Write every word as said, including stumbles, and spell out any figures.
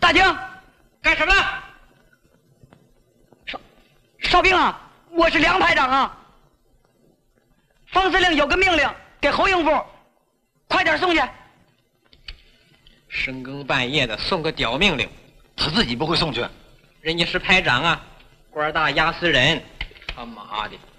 大警， 干什么？ 少少兵啊，我是梁排长啊。方司令有个命令给侯应付，快点送去。 深更半夜的送个屌命令， 他自己不会送去。 人家是排长啊，官大压死人，他妈的！